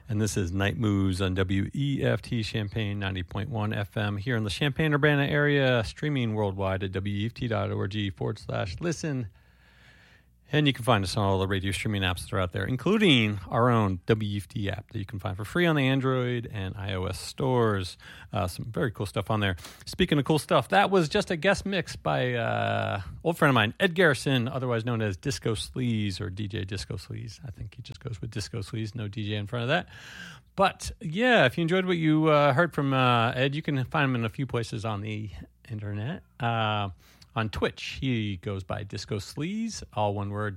And this is Night Moves on WEFT Champaign 90.1 FM here in the Champaign-Urbana area, streaming worldwide at WEFT.org/listen. And you can find us on all the radio streaming apps that are out there, including our own WEFT app that you can find for free on the Android and iOS stores. Some very cool stuff on there. Speaking of cool stuff, that was just a guest mix by old friend of mine, Ed Garrison, otherwise known as Disco Sleaze or DJ Disco Sleaze. I think he just goes with Disco Sleaze, no DJ in front of that. But yeah, if you enjoyed what you heard from Ed, you can find him in a few places on the internet. On Twitch, he goes by Disco Sleaze, all one word,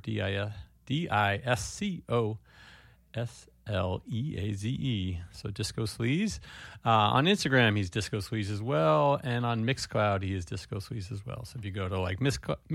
DISCOSLEAZE. So Disco Sleaze. On Instagram, he's Disco Sleaze as well. And on Mixcloud, he is Disco Sleaze as well. So if you go to like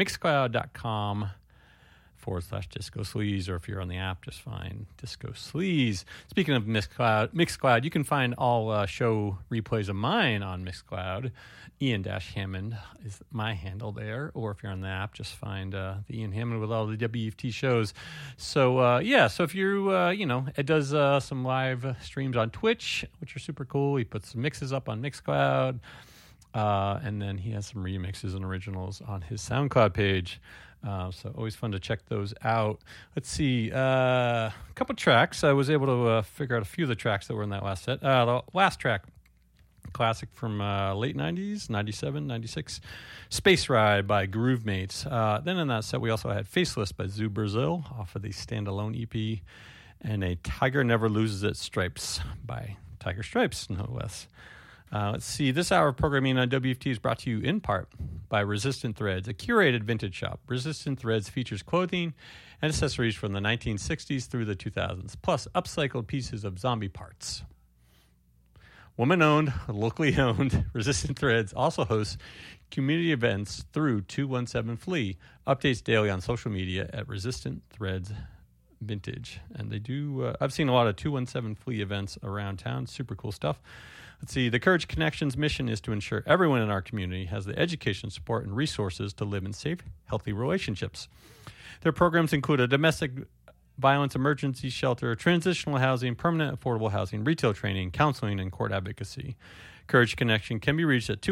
mixcloud.com/Disco Sleaze, or if you're on the app, just find Disco Sleaze. Speaking of Mixcloud, you can find all show replays of mine on Mixcloud. Ian-Hammond is my handle there, or if you're on the app, just find the Ian Hammond with all the WFT shows. So so if you Ed does some live streams on Twitch, which are super cool. He puts some mixes up on Mixcloud, and then he has some remixes and originals on his SoundCloud page. So always fun to check those out. Let's see, a couple tracks. I was able to figure out a few of the tracks that were in that last set. The last track, classic from late 90s, 97, 96, Space Ride by Groove Mates. Then in that set, we also had Faceless by Zoo Brazil off of the standalone EP, and a Tiger Never Loses Its Stripes by Tiger Stripes, no less. Let's see, this hour of programming on WFT is brought to you in part by Resistant Threads, a curated vintage shop. Resistant Threads features clothing and accessories from the 1960s through the 2000s, plus upcycled pieces of zombie parts. Woman-owned, locally owned, Resistant Threads also hosts community events through 217 Flea. Updates daily on social media at Resistant Threads Vintage. And they do, I've seen a lot of 217 Flea events around town. Super cool stuff. Let's see, the Courage Connections mission is to ensure everyone in our community has the education, support, and resources to live in safe, healthy relationships. Their programs include a domestic violence emergency shelter, transitional housing, permanent affordable housing, retail training, counseling, and court advocacy. Courage Connection can be reached at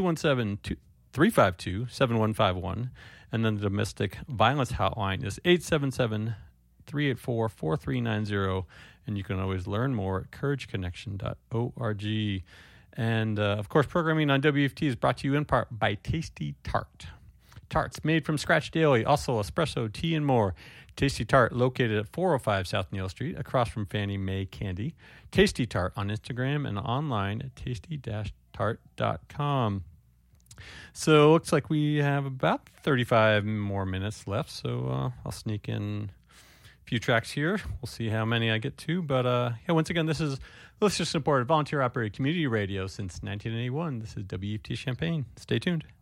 217-352-7151, and then the domestic violence hotline is 877-384-4390, and you can always learn more at courageconnection.org. And, of course, programming on WFT is brought to you in part by Tasty Tart. Tarts made from scratch daily, also espresso, tea, and more. Tasty Tart, located at 405 South Neal Street, across from Fannie Mae Candy. Tasty Tart on Instagram and online at tasty-tart.com. So it looks like we have about 35 more minutes left, so I'll sneak in a few tracks here. We'll see how many I get to. But once again, this is listener-supported, volunteer-operated community radio since 1981. This is WFT Champaign. Stay tuned.